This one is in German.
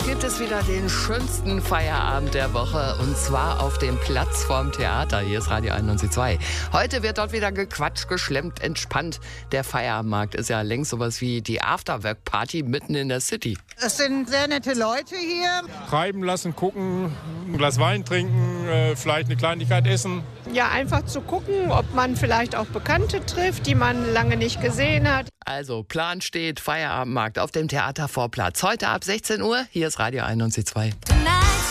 gibt es wieder den schönsten Feierabend der Woche und zwar auf dem Platz vorm Theater. Hier ist Radio 91.2. Heute wird dort wieder gequatscht, geschlemmt, entspannt. Der Feierabendmarkt ist ja längst sowas wie die Afterwork-Party mitten in der City. Es sind sehr nette Leute hier. Treiben lassen, gucken, ein Glas Wein trinken, vielleicht eine Kleinigkeit essen. Ja, einfach zu gucken, ob man vielleicht auch Bekannte trifft, die man lange nicht gesehen hat. Also, Plan steht, Feierabendmarkt auf dem Theatervorplatz. Heute ab 16 Uhr, hier ist Radio 91.2.